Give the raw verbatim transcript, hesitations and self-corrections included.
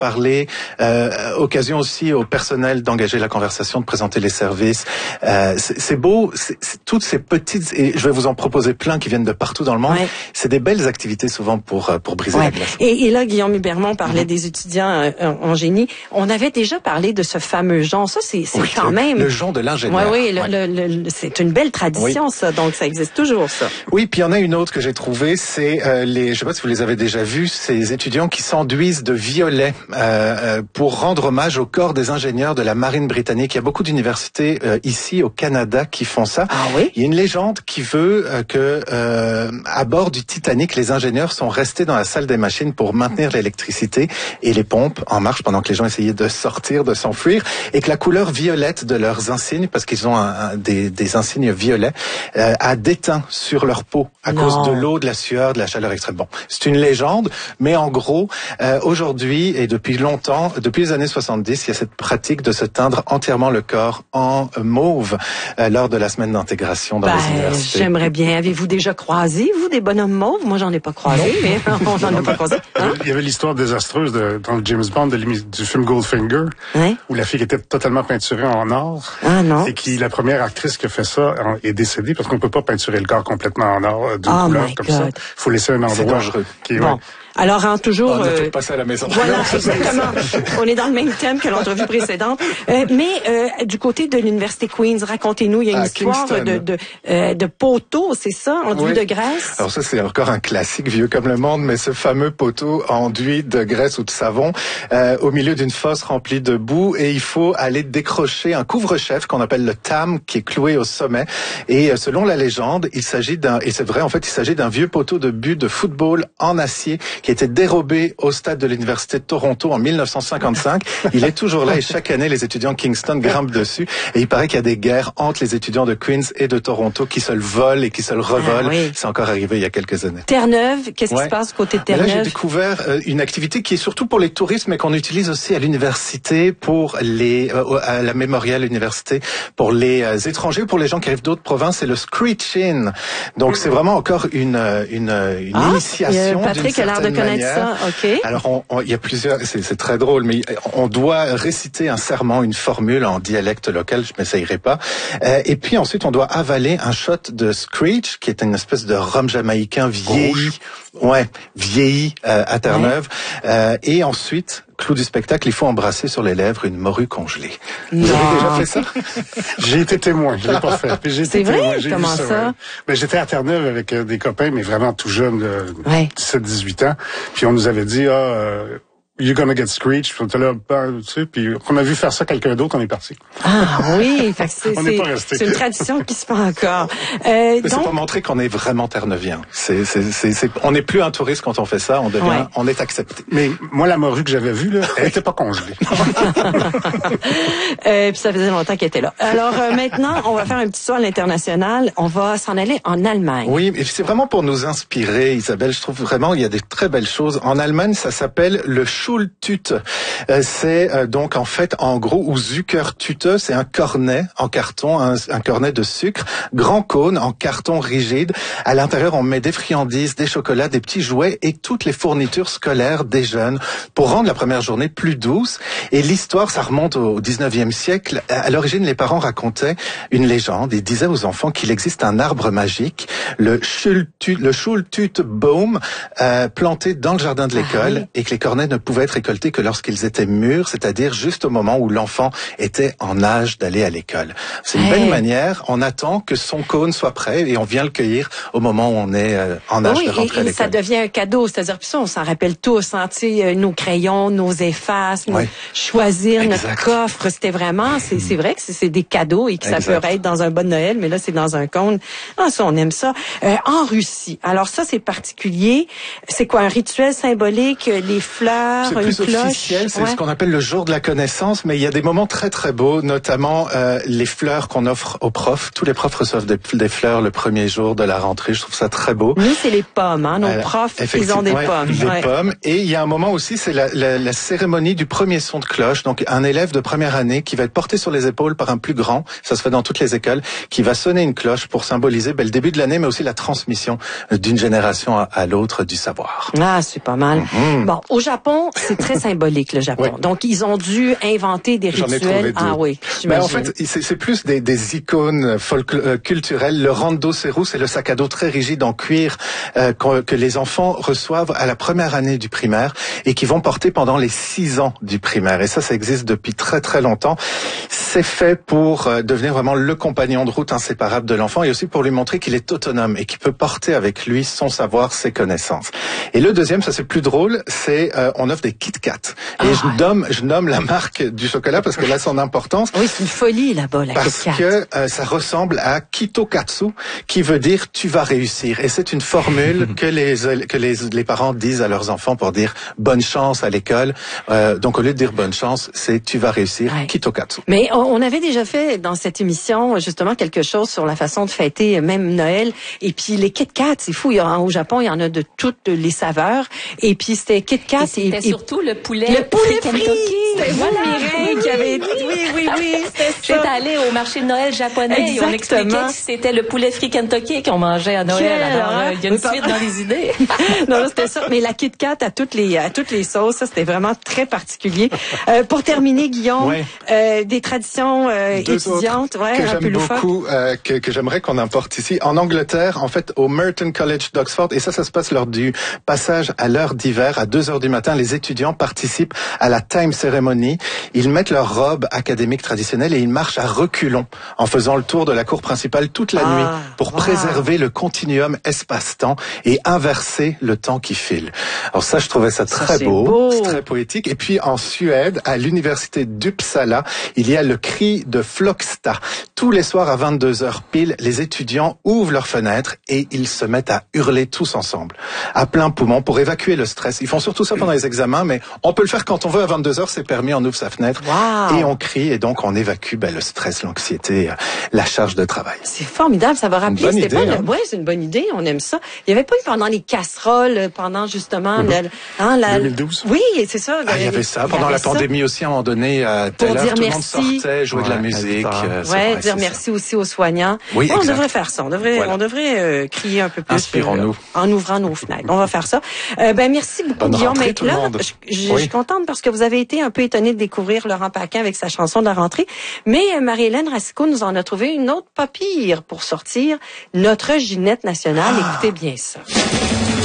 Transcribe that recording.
parler, euh, occasion aussi au personnel d'engager la conversation, de présenter les services. Euh, c'est, c'est beau, c'est, c'est toutes ces petites, et je vais vous en proposer plein qui viennent de partout dans le monde. Ouais. C'est des belles activités souvent pour pour briser ouais. la glace. Et, et là, Guillaume Hubermont parlait mm-hmm. des étudiants euh, en génie. On avait déjà parlé de ce fameux jonc. Ça, c'est, c'est oui, quand le, même... Le jonc de l'ingénieur. Oui, oui, le, ouais. le, le, c'est une belle tradition, oui. ça. Donc, ça existe toujours, ça. Oui, puis il y en a une autre que j'ai trouvée, c'est euh, les, je sais pas si vous les avez déjà vus, ces étudiants qui s'enduisent de violet euh, pour rendre hommage au corps des ingénieurs de la marine britannique. Il y a beaucoup d'universités euh, ici au Canada qui font ça. Ah oui? Il y a une légende qui veut euh, que euh, à bord du Titanic, les ingénieurs sont restés dans la salle des machines pour maintenir l'électricité et les pompes en marche pendant que les gens essayaient de sortir, de s'enfuir, et que la couleur violette de leurs insignes, parce qu'ils ont un, un, des, des insignes violets, euh, a déteint sur leur peau à non. cause de l'eau, de la sueur, de la chaleur extrême. Bon, c'est une légende, mais en gros, euh, aujourd'hui et depuis longtemps, depuis les années soixante-dix, il y a cette pratique de se teindre entièrement le corps en mauve euh, lors de la semaine d'intégration dans ben, les universités. J'aimerais bien. Avez-vous déjà croisé, vous, des bonhommes mauves? Moi, j'en ai pas croisé, non. mais on n'en a pas croisé. Hein? Il y avait l'histoire désastreuse de, dans le James Bond de, du film Goldfinger, hein? où la fille était totalement peinturée en or. Ah non. Et qui, la première actrice qui a fait ça est décédée parce qu'on peut pas peinturer le corps complètement en or d'une oh couleur comme God. ça. Il faut laisser un endroit qui est... Bon. Ouais. Alors, hein, toujours... On euh, ne pas ça à la maison. Voilà, exactement. On est dans le même thème que l'entrevue précédente. Euh, mais euh, du côté de l'université Queen's, racontez-nous, il y a une à histoire Kingston. de de, euh, de poteau, c'est ça, enduit oui. de graisse? Alors ça, c'est encore un classique vieux comme le monde, mais ce fameux poteau enduit de graisse ou de savon euh, au milieu d'une fosse remplie de boue, et il faut aller décrocher un couvre-chef qu'on appelle le tam, qui est cloué au sommet. Et euh, selon la légende, il s'agit d'un, et c'est vrai, en fait, il s'agit d'un vieux poteau de but de football en acier qui a été dérobé au stade de l'université de Toronto en mille neuf cent cinquante-cinq. Il est toujours là et chaque année, les étudiants de Kingston grimpent dessus. Et il paraît qu'il y a des guerres entre les étudiants de Queen's et de Toronto qui se le volent et qui se le revolent. Ah, oui. C'est encore arrivé il y a quelques années. Terre-Neuve, qu'est-ce ouais. qui se passe côté Terre-Neuve? Là, j'ai découvert euh, une activité qui est surtout pour les touristes, mais qu'on utilise aussi à l'université pour les, euh, à la Memorial Université, pour les euh, étrangers, pour les gens qui arrivent d'autres provinces. C'est le Screech-In. Donc, c'est vraiment encore une, une, une ah, initiation. Patrick a l'air de connaître ça. Okay. Alors, on, on, il y a plusieurs, c'est, c'est très drôle, mais on doit réciter un serment, une formule en dialecte local, je m'essayerai pas. Euh, et puis ensuite, on doit avaler un shot de Screech, qui est une espèce de rhum jamaïcain vieilli, Rouge. ouais, vieilli euh, à Terre-Neuve. Ouais. Euh, et ensuite, clou du spectacle, il faut embrasser sur les lèvres une morue congelée. Non. Vous avez déjà fait ça? J'ai été témoin, je l'ai pas fait. Puis j'ai C'est été vrai? Témoin, j'ai Comment ça? ça? Ouais. Ben, j'étais à Terre-Neuve avec euh, des copains, mais vraiment tout jeunes, de ouais. dix-sept dix-huit ans. Puis on nous avait dit, ah, euh, you're gonna get screeched. Puis on était là, ben, tu sais, puis on a vu faire ça quelqu'un d'autre, on est parti. Ah oui, fait que c'est, on c'est, pas resté. c'est une tradition qui se fait encore. Euh, Mais donc... c'est pour montrer qu'on est vraiment terre-neuvien. C'est, c'est, c'est, c'est, on n'est plus un touriste quand on fait ça, on devient, ouais. on est accepté. Mais moi, la morue que j'avais vue, là, elle était pas congelée. euh, puis ça faisait longtemps qu'elle était là. Alors euh, maintenant, on va faire un petit saut à l'international. On va s'en aller en Allemagne. Oui, et c'est vraiment pour nous inspirer, Isabelle. Je trouve vraiment il y a des très belles choses. En Allemagne, ça s'appelle le Schultüte. Euh, c'est euh, donc en fait, en gros, ou Zuckertüte, c'est un cornet en carton, un, un cornet de sucre, grand cône en carton rigide. À l'intérieur, on met des friandises, des chocolats, des petits jouets et toutes les fournitures scolaires des jeunes pour rendre la première journée plus douce. Et l'histoire, ça remonte au dix-neuvième siècle. À l'origine, les parents racontaient une légende. Ils disaient aux enfants qu'il existe un arbre magique, le Schultüte, le Schultütebaum, euh, planté dans le jardin de l'école, ah oui. et que les cornets ne pouvaient être récoltés que lorsqu'ils étaient mûrs, c'est-à-dire juste au moment où l'enfant était en âge d'aller à l'école. C'est une hey. belle manière. On attend que son cône soit prêt et on vient le cueillir au moment où on est euh, en âge oui, de rentrer et, à l'école. Et ça devient un cadeau, c'est-à-dire puis ça, on s'en rappelle tous, hein, tu sais, nos crayons, nos effaces, oui. nos, choisir exact. notre coffre, c'était vraiment, c'est, c'est vrai que c'est, c'est des cadeaux et que exact. ça peut être dans un bon Noël, mais là c'est dans un cône. Ah, ça, on aime ça. Euh, en Russie, alors ça c'est particulier. C'est quoi, un rituel symbolique, les fleurs, c'est une plus cloche? Officiel, c'est ouais. ce qu'on appelle le jour de la connaissance, mais il y a des moments très très beaux, notamment euh, les fleurs qu'on offre aux profs. Tous les profs reçoivent des, des fleurs le premier jour de la rentrée. Je trouve ça très beau. Nous, c'est les pommes, hein. Nos euh, profs, ils ont des ouais, pommes. Des ouais. pommes. Et il y a un moment aussi, c'est la, la, la cérémonie du premier son de cloche. Donc, un élève de première année qui va être porté sur les épaules par un plus grand. Ça se fait dans toutes les écoles, qui va sonner une cloche pour symboliser ben, le début de l'année, mais aussi la transmission d'une génération à, à l'autre du savoir. Ah, c'est pas mal. Mm-hmm. Bon, au Japon, C'est très symbolique, le Japon. Oui. Donc, ils ont dû inventer des J'en rituels. Ah oui, mais en fait, c'est, c'est plus des, des icônes folk, euh, culturelles. Le rando seru, c'est le sac à dos très rigide en cuir euh, que les enfants reçoivent à la première année du primaire et qui vont porter pendant les six ans du primaire. Et ça, ça existe depuis très très longtemps. C'est fait pour euh, devenir vraiment le compagnon de route inséparable de l'enfant et aussi pour lui montrer qu'il est autonome et qu'il peut porter avec lui son savoir, ses connaissances. Et le deuxième, ça c'est plus drôle, c'est euh, on offre des Kit Kat. Et ah. je nomme je nomme la marque du chocolat parce que là son importance. Oui, c'est une folie là-bas la Kit Kat. Parce que euh, ça ressemble à Kitokatsu, qui veut dire tu vas réussir. Et c'est une formule que les que les les parents disent à leurs enfants pour dire bonne chance à l'école. Euh, donc au lieu de dire bonne chance, c'est tu vas réussir. Ouais. Kitokatsu. Mais on, on avait déjà fait dans cette émission justement quelque chose sur la façon de fêter même Noël. Et puis les Kit Kat, c'est fou. Il y a, au Japon, il y en a de toutes les saveurs. Et puis c'était Kit Kat. Et c'était et, surtout le poulet. Le poulet frit. C'était voilà, Mireille qui avait dit. Oui, oui, oui. J'étais allée au marché de Noël japonais. Exactement. Et on expliquait que c'était le poulet frit Kentucky qu'on mangeait à Noël. Quelle Alors, euh, il y a une suite dans les idées. Non, c'était ça. Mais la Kit Kat à toutes les à toutes les sauces, ça c'était vraiment très particulier. Euh, pour terminer, Guillaume, ouais. euh, des traditions euh, étudiantes, ouais, que un j'aime peu beaucoup, euh, que, que j'aimerais qu'on importe ici. En Angleterre, en fait, au Merton College d'Oxford, et ça, ça se passe lors du passage à l'heure d'hiver, à deux heures du matin, les étudiants participent à la time ceremony. Ils mettent leur robe académique traditionnelle et ils marchent à reculons en faisant le tour de la cour principale toute la ah, nuit pour wow. préserver le continuum espace-temps et inverser le temps qui file. Alors ça, je trouvais ça très ça, beau, beau. C'est très poétique. Et puis en Suède, à l'université d'Uppsala, il y a le cri de Flogsta. Tous les soirs à vingt-deux heures pile, les étudiants ouvrent leurs fenêtres et ils se mettent à hurler tous ensemble, à plein poumon, pour évacuer le stress. Ils font surtout ça pendant les examens, mais on peut le faire quand on veut. À vingt-deux heures, c'est permis, on ouvre sa fenêtre wow. et on crie, et donc on évacue ben, le stress, l'anxiété, la charge de travail. C'est formidable, ça va rappeler. C'était idée, pas hein? le... Ouais, c'est une bonne idée, on aime ça. Il y avait pas eu pendant les casseroles, pendant justement mm-hmm. le, hein, la... deux mille douze. Oui, c'est ça. Ah, il y avait ça pendant la ça. pandémie aussi, à un moment donné, à telle heure, tout le monde sortait, jouer ouais, de la musique. Euh, ouais, dire merci ça. aussi aux soignants. Oui, bon, on devrait faire ça. On devrait, voilà. on devrait euh, crier un peu plus. Inspirons-nous. Euh, en ouvrant nos fenêtres. On va faire ça. Euh, ben merci beaucoup, Bonne Guillaume. Rentrée, Mais là, je, je, oui. je suis contente parce que vous avez été un peu étonné de découvrir Laurent Paquin avec sa chanson de la rentrée. Mais Marie-Hélène Racicot nous en a trouvé une autre pas pire pour sortir. Notre Ginette nationale. Ah. Écoutez bien ça.